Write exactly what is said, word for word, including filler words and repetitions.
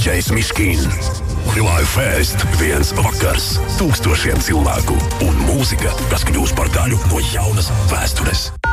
dīdžejs Miškīn. Live Fest, viens vakars, tūkstošiem cilvēku un mūzika, kas kļūs par daļu no jaunas vēstures.